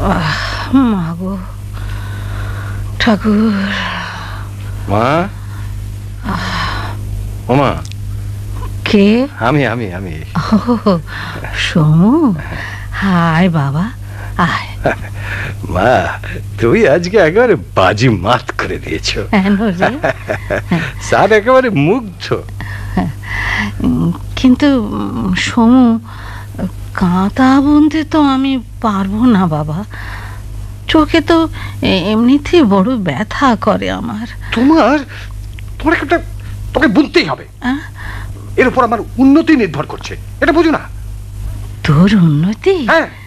মা গো ঠাকুর। মা, ও মা। কে? আমি আমি আমি সমু, হায় বাবা, আয়। মা, তুমি আজকে একেবারে বাজি মাত করে দিয়েছো। স্যার একেবারে মুগ্ধ। কিন্তু সমু, কাঁথা বুনতে তো আমি পারবো না বাবা। চোখে তো এমনিতেই বড় ব্যথা করে আমার। তোমার তোমার একটা তোকে বুনতেই হবে। এর উপর আমার উন্নতি নির্ভর করছে, এটা বুঝো না? তোর উন্নতি? হ্যাঁ।